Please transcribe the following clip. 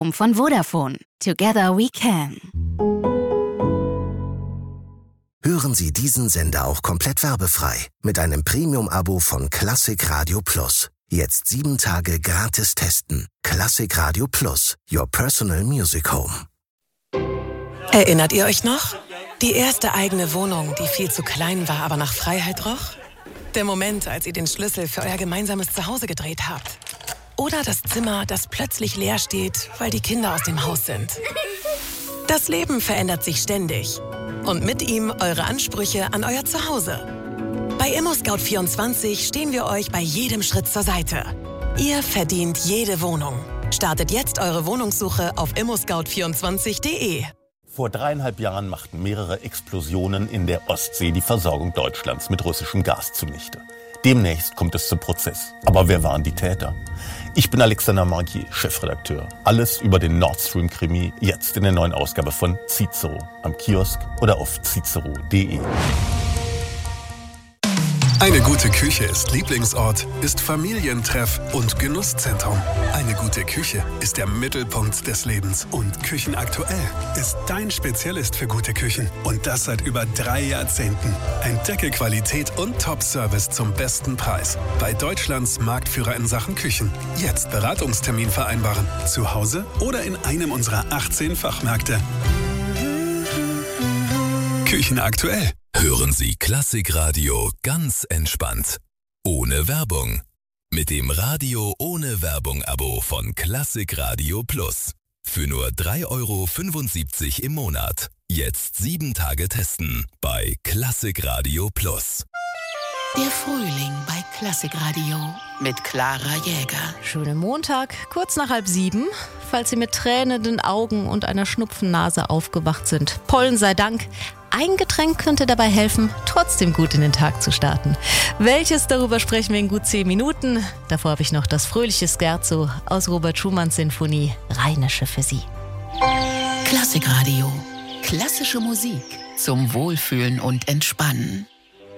Home von Vodafone. Together we can. Hören Sie diesen Sender auch komplett werbefrei mit einem Premium-Abo von Klassik Radio Plus. Jetzt 7 Tage gratis testen. Klassik Radio Plus, your personal music home. Erinnert ihr euch noch? Die erste eigene Wohnung, die viel zu klein war, aber nach Freiheit roch? Der Moment, als ihr den Schlüssel für euer gemeinsames Zuhause gedreht habt. Oder das Zimmer, das plötzlich leer steht, weil die Kinder aus dem Haus sind. Das Leben verändert sich ständig. Und mit ihm eure Ansprüche an euer Zuhause. Bei ImmoScout24 stehen wir euch bei jedem Schritt zur Seite. Ihr verdient jede Wohnung. Startet jetzt eure Wohnungssuche auf immoscout24.de. Vor 3,5 Jahren machten mehrere Explosionen in der Ostsee die Versorgung Deutschlands mit russischem Gas zunichte. Demnächst kommt es zum Prozess. Aber wer waren die Täter? Ich bin Alexander Markier, Chefredakteur. Alles über den Nord Stream-Krimi jetzt in der neuen Ausgabe von Cicero, am Kiosk oder auf cicero.de. Eine gute Küche ist Lieblingsort, ist Familientreff und Genusszentrum. Eine gute Küche ist der Mittelpunkt des Lebens. Und Küchenaktuell ist dein Spezialist für gute Küchen. Und das seit über 3 Jahrzehnten. Entdecke Qualität und Top-Service zum besten Preis. Bei Deutschlands Marktführer in Sachen Küchen. Jetzt Beratungstermin vereinbaren. Zu Hause oder in einem unserer 18 Fachmärkte. Küchenaktuell. Hören Sie Klassikradio ganz entspannt. Ohne Werbung. Mit dem Radio ohne Werbung-Abo von Klassikradio Plus. Für nur 3,75 € im Monat. Jetzt 7 Tage testen bei Klassikradio Plus. Der Frühling bei Klassikradio mit Clara Jäger. Schönen Montag, kurz nach 6:30, falls Sie mit tränenden Augen und einer Schnupfennase aufgewacht sind. Pollen sei Dank. Ein Getränk könnte dabei helfen, trotzdem gut in den Tag zu starten. Welches, darüber sprechen wir in gut 10 Minuten. Davor habe ich noch das fröhliche Scherzo aus Robert Schumanns Sinfonie Rheinische für Sie. Klassikradio. Klassische Musik zum Wohlfühlen und Entspannen.